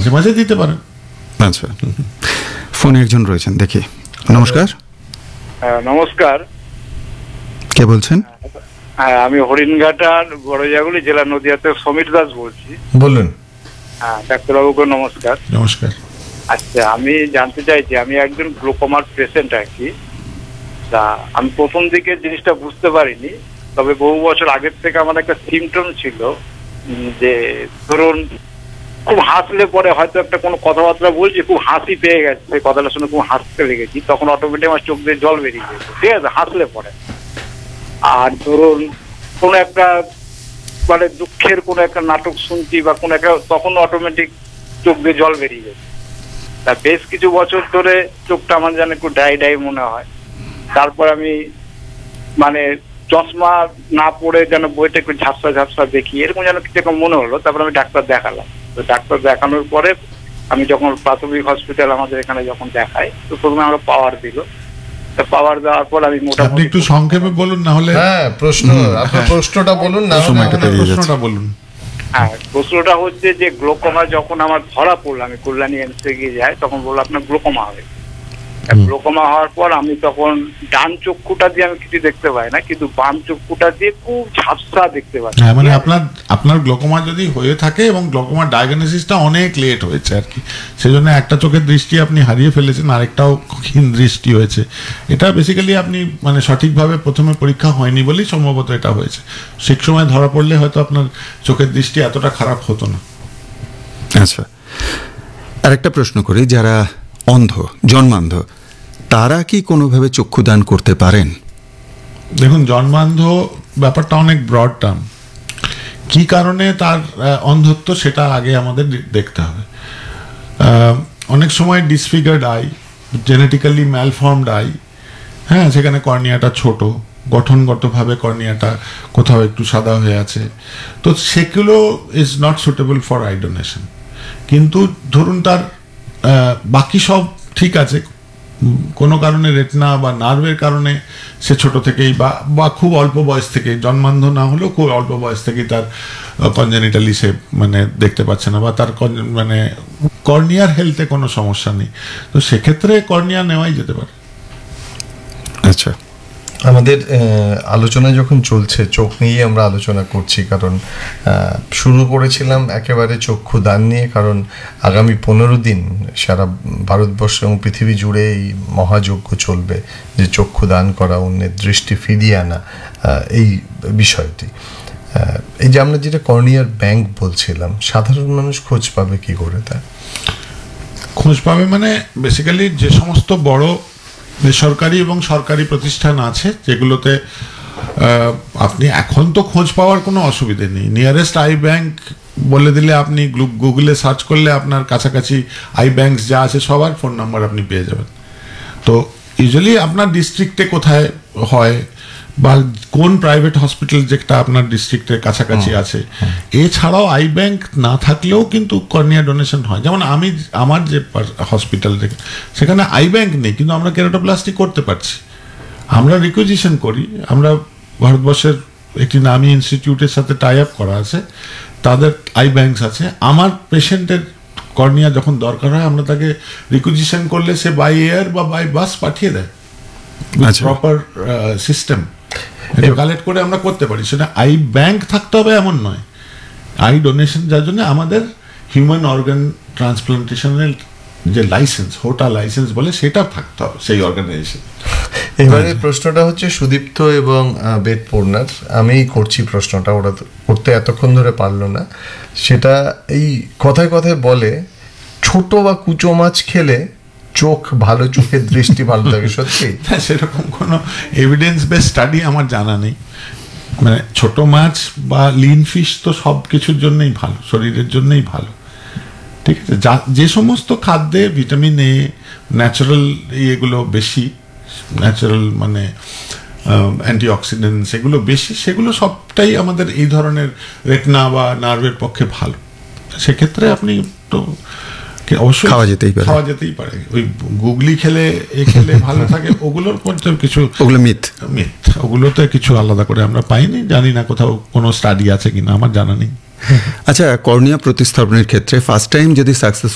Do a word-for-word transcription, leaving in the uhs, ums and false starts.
মাঝে মাঝে দিতে পারেন। আচ্ছা, ফোনে একজন রয়েছেন, দেখি। নমস্কার। নমস্কার, কে বলছেন? হ্যাঁ, আমি হরিণঘাটার বড়জাগুলি জেলা নদিয়াতে সমীর দাস বলছি। বলুন। হ্যাঁ, ডাক্তারবাবুকে নমস্কার। নমস্কার। আচ্ছা, আমি জানতে চাইছি, আমি একজন গ্লুকোমার পেশেন্ট আর কি। তা আমি প্রথম দিকে জিনিসটা বুঝতে পারিনি, তবে বহু বছর আগের থেকে আমার একটা সিমটম ছিল যে ধরুন খুব হাসলে পরে হয়তো একটা কোনো কথাবার্তা বলছি, খুব হাসি পেয়ে গেছে, সেই কথাটা শুনে খুব হাসতে লেগেছি, তখন অটোমেটিক আমার চোখ দিয়ে জল বেরিয়ে গেছে, ঠিক আছে, হাসলে পরে। আর ধরুন কোনো একটা মানে দুঃখের কোনো একটা নাটক শুনছি বা কোনো একটা, তখন অটোমেটিক চোখ দিয়ে জল বেরিয়ে গেছে। তা বেশ কিছু বছর ধরে চোখটা আমার যেন একটু ডাই ডাই মনে হয়। তারপর আমি মানে চশমা না পড়ে যেন বইটা একটু ঝাপসা ঝাপসা দেখি, এরকম যেন কিছু একটা মনে হলো। তারপর আমি ডাক্তার দেখালাম। তো ডাক্তার দেখানোর পরে আমি যখন প্রাথমিক হসপিটাল আমাদের এখানে যখন দেখাই, তো প্রথমে আমরা পাওয়ার দিল। পাওয়ার দেওয়ার পর আমি আপনি একটু সংক্ষেপে বলুন, না হলে। হ্যাঁ, প্রশ্ন, আপনার প্রশ্নটা বলুন না, প্রশ্নটা বলুন। হ্যাঁ, প্রশ্নটা হচ্ছে যে গ্লোকোমা যখন আমার ধরা পড়লো, আমি কল্যাণী এমসে গিয়ে যাই, তখন বললো আপনার গ্লোকোমা হবে। গ্লোকোমা হওয়ার পর আমি তখন ডান চক্ষুটা দিয়ে আমি কিছু দেখতে পাই না, কিন্তু বাম চক্ষুটা দিয়ে খুব ঝাপসা দেখতে পাই। হ্যাঁ, মানে আপনার আপনার গ্লোকোমা যদি হয়ে থাকে এবং গ্লোকোমার ডায়াগনোসিসটা অনেক লেট হয়েছে আর কি, সেজন্য একটা চোখের দৃষ্টি আপনি হারিয়ে ফেলেছেন, আরেকটাও ক্ষীণ দৃষ্টি হয়েছে। এটা বেসিক্যালি আপনি মানে সঠিকভাবে প্রথমে পরীক্ষা হয়নি বলেই সম্ভবত এটা হয়েছে। ঠিক সময় ধরা পড়লে হয়তো আপনার চোখের দৃষ্টি এতটা খারাপ হতো না। আচ্ছা, আরেকটা প্রশ্ন করি, যারা অন্ধ, জন্মান্ধ, তারা কি কোনোভাবে চক্ষুদান করতে পারেন? দেখুন, জন্মান্ধ ব্যাপারটা অনেক ব্রড টার্ম। কি কারণে তার অন্ধত্ব সেটা আগে আমাদের দেখতে হবে। অনেক সময় ডিসফিগার্ড আই, জেনেটিক্যালি ম্যালফর্মড আই, হ্যাঁ, সেখানে কর্নিয়াটা ছোট, গঠনগতভাবে কর্নিয়াটা কোথাও একটু সাদা হয়ে আছে, তো সেগুলো is not suitable for eye donation. কিন্তু ধরুন তার বাকি সব ঠিক আছে, কোনো কারণে রেটিনা বা নার্ভের কারণে সে ছোট থেকেই বা বা খুব অল্প বয়স থেকে, জন্মান্ধ না হলেও খুব অল্প বয়স থেকেই তার কনজেনিটালি সে মানে দেখতে পাচ্ছে না, বা তার মানে কর্নিয়ার হেলথে কোনো সমস্যা নেই, তো সেক্ষেত্রে কর্নিয়া নেওয়াই যেতে পারে। আচ্ছা, আমাদের আলোচনা যখন চলছে, চোখ নিয়ে আমরা আলোচনা করছি, কারণ শুরু করেছিলাম একেবারে চক্ষু দান নিয়ে, কারণ আগামী পনেরো দিন সারা ভারতবর্ষ এবং পৃথিবী জুড়ে এই মহাযজ্ঞ চলবে যে চক্ষু দান করা, অন্যের দৃষ্টি ফিরিয়ে আনা, এই বিষয়টি। এই যে আমরা যেটা কর্নিয়ার ব্যাংক বলছিলাম, সাধারণ মানুষ খোঁজ পাবে কি করে? তা খোঁজ পাবে মানে বেসিক্যালি যে সমস্ত বড় বেসরকারি এবং সরকারি প্রতিষ্ঠান আছে যেগুলোতে আপনি এখন তো খোঁজ পাওয়ার কোনো অসুবিধে নেই। নিয়ারেস্ট আই ব্যাংক বলে দিলে আপনি গুগলে সার্চ করলে আপনার কাছাকাছি আই ব্যাংকস যা আছে সবার ফোন নাম্বার আপনি পেয়ে যাবেন। তো ইউজুয়ালি আপনার ডিস্ট্রিক্টে কোথায় হয় বা কোন প্রাইভেট হসপিটাল যেটা আপনার ডিস্ট্রিক্টের কাছাকাছি আছে, এছাড়াও আই ব্যাংক না থাকলেও কিন্তু কর্নিয়া ডোনেশন হয়। যেমন আমি আমার যে হসপিটাল সেখানে আই ব্যাংক নেই, কিন্তু আমরা কেরাটোপ্লাস্টি করতে পারছি, আমরা রিকুইজিশন করি, আমরা ভারতবর্ষের একটি নামী ইনস্টিটিউটের সাথে টাই আপ করা আছে, তাদের আই ব্যাংকস আছে। আমার পেশেন্টের কর্নিয়া যখন দরকার হয় আমরা তাকে রিকুইজিশন করলে সে বাই এয়ার বা বাই বাস পাঠিয়ে দেয়, প্রপার সিস্টেম কালেক্ট করে আমরা করতে পারি। সেটা আই ব্যাংক থাকতে হবে এমন নয়, আই ডোনেশন যার জন্য আমাদের হিউম্যান অর্গান ট্রান্সপ্লান্টেশনের যে লাইসেন্স, হোটা লাইসেন্স বলে, সেটা থাকতে হবে সেই অর্গানাইজেশন। এবারে প্রশ্নটা হচ্ছে সুদীপ্ত এবং বেদপূর্ণার, আমি করছি প্রশ্নটা, ওরা করতে এতক্ষণ ধরে পারলো না। সেটা এই কথায় কথায় বলে ছোট বা কুচো মাছ খেলে চোখ ভালো, চোখের দৃষ্টি ভালো থাকে, সত্যি? সেরকম কোনো এভিডেন্স বেস স্টাডি আমার জানা নেই। মানে ছোট মাছ বা লিন ফিশ তো সব কিছুর জন্যই ভালো, শরীরের জন্যই ভালো, ঠিক আছে। যা যে সমস্ত খাদ্যে ভিটামিন এ, ন্যাচারাল এগুলো বেশি, ন্যাচারাল মানে অ্যান্টিঅক্সিডেন্টস এগুলো বেশি, সেগুলো সবটাই আমাদের এই ধরনের রেটিনা বা নার্ভের পক্ষে ভালো। সেক্ষেত্রে আপনি তো অবশ্যই খাওয়া যেতেই পারে, খাওয়া যেতেই পারে। ওই গুগলি খেলে এ খেলে ভালো থাকে, ওগুলোর মধ্যে কিছু, ওগুলো মিথ মিথ ওগুলোতে কিছু আলাদা করে আমরা পাইনি, জানি না কোথাও কোনো স্টাডি আছে কিনা, আমার জানা নেই। আচ্ছা, কর্নিয়া প্রতিস্থাপনের ক্ষেত্রে ফার্স্ট টাইম যদি সাকসেস